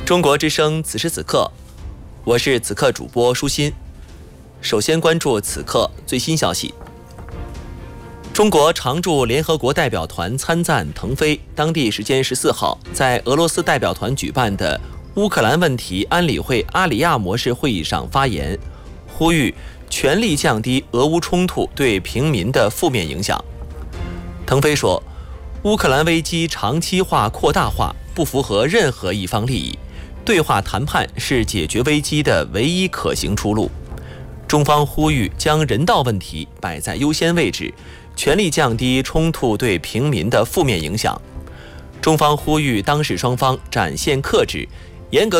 中国之声此时此刻，我是此刻主播舒心。首先关注此刻最新消息。中国常驻联合国代表团参赞腾飞当地时间14号在俄罗斯代表团举办的乌克兰问题安理会阿里亚模式会议上发言，呼吁全力降低俄乌冲突对平民的负面影响。腾飞说，乌克兰危机长期化、扩大化不符合任何一方利益，对话谈判是解决危机的唯一可行出路。中方呼吁将人道问题摆在优先位置，全力降低冲突对平民的负面影响。中方呼吁当事双方展现克制，严格